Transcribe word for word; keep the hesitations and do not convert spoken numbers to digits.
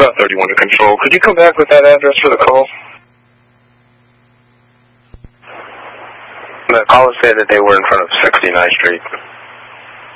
Uh, thirty-one to control. Could you come back with that address for the call? The caller said that they were in front of sixty-ninth Street.